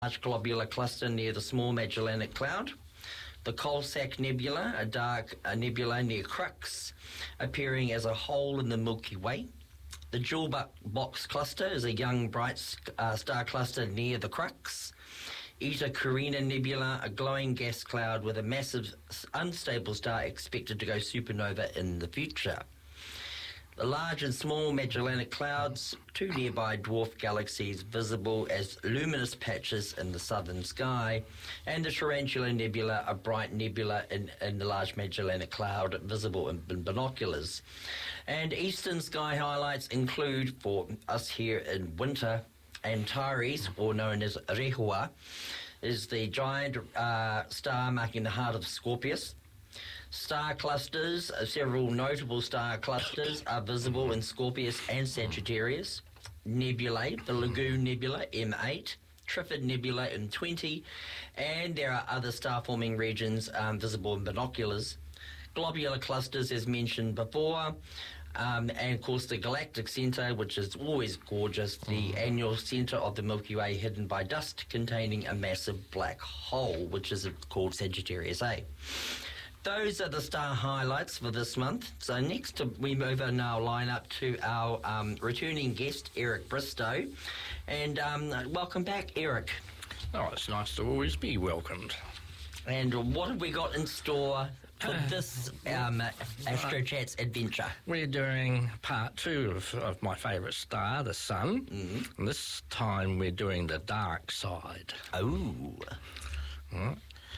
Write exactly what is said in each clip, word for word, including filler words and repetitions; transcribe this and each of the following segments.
large globular cluster near the Small Magellanic Cloud. The Coalsack Nebula, a dark a nebula near Crux, appearing as a hole in the Milky Way. The Jewel Box Cluster is a young bright uh, star cluster near the Crux. Eta Carina Nebula, a glowing gas cloud with a massive unstable star expected to go supernova in the future. The Large and Small Magellanic Clouds, two nearby dwarf galaxies visible as luminous patches in the southern sky, and the Tarantula Nebula, a bright nebula in, in the Large Magellanic Cloud visible in, in binoculars. And eastern sky highlights include, for us here in winter, Antares, or known as Rehua, is the giant uh, star marking the heart of Scorpius. Star clusters, uh, several notable star clusters are visible in Scorpius and Sagittarius. Nebulae, the Lagoon Nebula, M eight, Trifid Nebula, M twenty, and there are other star-forming regions um, visible in binoculars. Globular clusters, as mentioned before, um, and of course the galactic centre, which is always gorgeous, the annual centre of the Milky Way hidden by dust containing a massive black hole, which is called Sagittarius A. Those are the star highlights for this month. So next we move on our lineup to our um, returning guest, Eric Bristow. And um, welcome back, Eric. Oh, it's nice to always be welcomed. And what have we got in store for this um, AstroChats adventure? We're doing part two of, of my favourite star, the Sun. Mm-hmm. And this time we're doing the dark side. Oh. Right.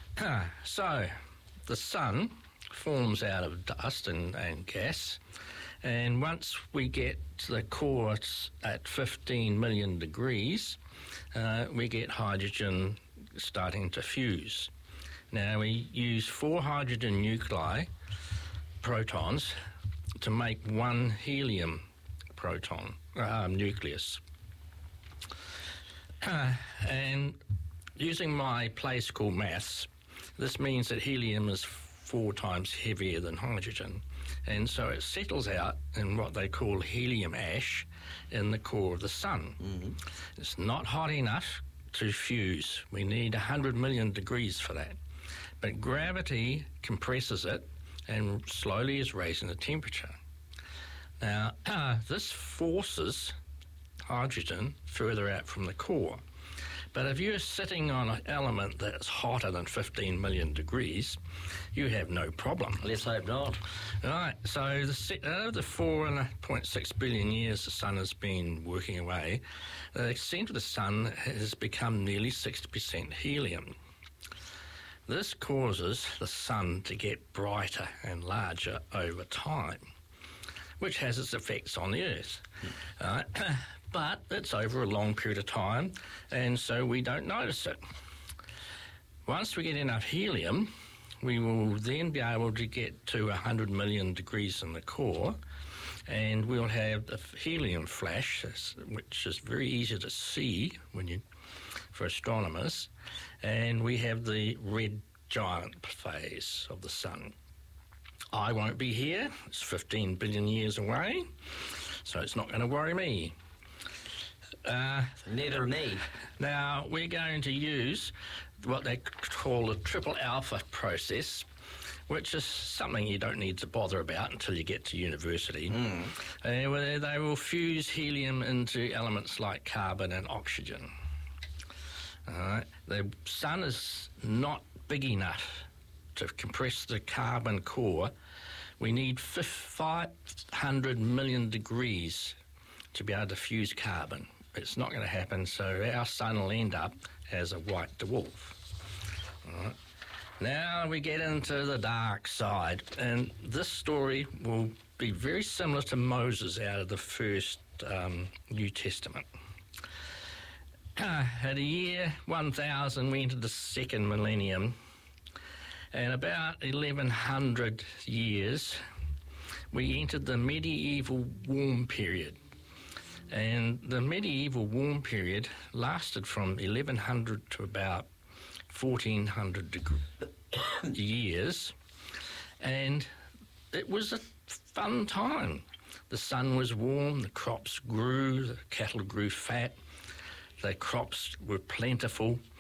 So... the Sun forms out of dust and, and gas, and once we get the core at fifteen million degrees, uh, we get hydrogen starting to fuse. Now, we use four hydrogen nuclei, protons, to make one helium proton, uh, nucleus. Uh, and using my play school maths, this means that helium is four times heavier than hydrogen, and so it settles out in what they call helium ash in the core of the Sun. Mm-hmm. It's not hot enough to fuse. We need one hundred million degrees for that. But gravity compresses it and slowly is raising the temperature. Now, uh, this forces hydrogen further out from the core. But if you're sitting on an element that's hotter than fifteen million degrees, you have no problem. Let's hope not. Right, so the, uh, the four point six billion years the Sun has been working away, the centre of the Sun has become nearly sixty percent helium. This causes the Sun to get brighter and larger over time, which has its effects on the Earth. Hmm. Right? But it's over a long period of time, and so we don't notice it. Once we get enough helium, we will then be able to get to one hundred million degrees in the core, and we'll have the helium flash, which is very easy to see when you, for astronomers, and we have the red giant phase of the Sun. I won't be here. It's fifteen billion years away, so it's not going to worry me. Uh, Neither me. Now, we're going to use what they call the triple alpha process, which is something you don't need to bother about until you get to university. Mm. Uh, where they will fuse helium into elements like carbon and oxygen. All right. The Sun is not big enough to compress the carbon core. We need five hundred million degrees to be able to fuse carbon. It's not going to happen, so our Sun will end up as a white dwarf. All right. Now we get into the dark side, and this story will be very similar to Moses out of the first um, New Testament. Uh, at the year one thousand, we entered the second millennium, and about eleven hundred years, we entered the medieval warm period. And the medieval warm period lasted from eleven hundred to about fourteen hundred deg- years, and it was a fun time. The sun was warm, the crops grew, the cattle grew fat, the crops were plentiful,